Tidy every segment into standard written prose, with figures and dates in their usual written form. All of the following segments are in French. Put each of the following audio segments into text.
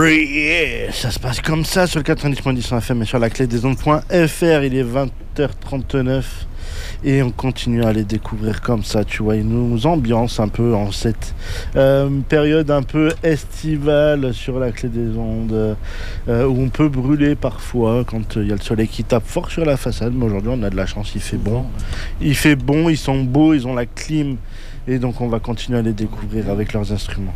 Yeah, ça se passe comme ça sur le 90.10 FM et sur la clé des ondes.fr. Il est 20h39 et on continue à les découvrir comme ça, tu vois. Ils nous ambiancent un peu en cette période un peu estivale sur la clé des ondes, où on peut brûler parfois quand il y a le soleil qui tape fort sur la façade. Mais aujourd'hui, on a de la chance, il fait bon. Il fait bon, ils sont beaux, ils ont la clim. Et donc, on va continuer à les découvrir avec leurs instruments.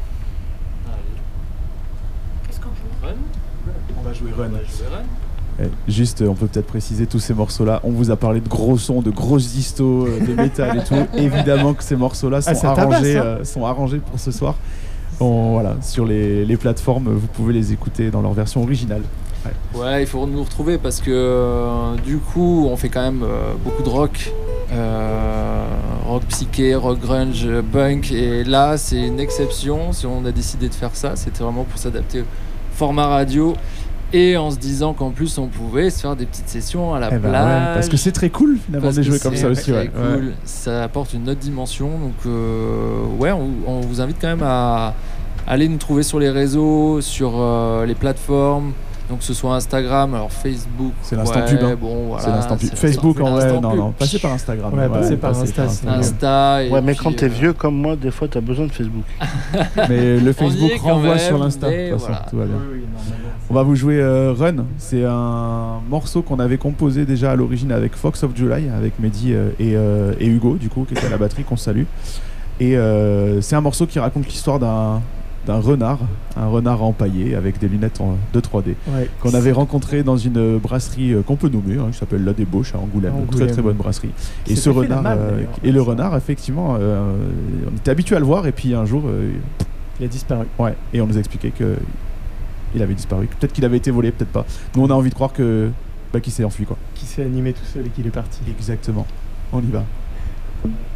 On va jouer Run. Juste, on peut peut-être préciser tous ces morceaux-là. On vous a parlé de gros sons, de grosses distos, de métal et tout. Évidemment que ces morceaux-là sont arrangés pour ce soir. Voilà, sur les plateformes, vous pouvez les écouter dans leur version originale. Ouais, il faut nous retrouver parce que du coup, on fait quand même beaucoup de rock. Rock psyché, rock grunge, punk. Et là, c'est une exception. Si on a décidé de faire ça, c'était vraiment pour s'adapter au format radio. Et en se disant qu'en plus on pouvait se faire des petites sessions à la plage. Ouais, parce que c'est très cool finalement de jouer comme ça aussi. C'est cool. Ça apporte une autre dimension. Donc on vous invite quand même à aller nous trouver sur les réseaux, sur les plateformes. Donc que ce soit Instagram, alors Facebook. C'est l'instant pub. Hein. Bon, voilà, c'est l'instant pub. Facebook en vrai, non. Passez par Instagram. Passez par Insta. Mais quand t'es vieux comme moi, des fois t'as besoin de Facebook. Mais le Facebook renvoie sur l'Insta. De toute façon, voilà. tout va bien. On va vous jouer Run. C'est un morceau qu'on avait composé déjà à l'origine avec Fox of July, avec Mehdi et Hugo, du coup, qui était à la batterie, qu'on salue. Et c'est un morceau qui raconte l'histoire d'un renard, un renard empaillé avec des lunettes de 3D, qu'on avait rencontré dans une brasserie qu'on peut nommer, qui s'appelle La Débauche à Angoulême, une très très bonne brasserie. Et ce renard, le renard, effectivement, on était habitué à le voir et puis un jour, il a disparu. Ouais, et on nous expliquait que il avait disparu. Peut-être qu'il avait été volé, peut-être pas. Nous, on a envie de croire que qu'il s'est enfui, quoi. Qu'il s'est animé tout seul et qu'il est parti. Exactement. On y va.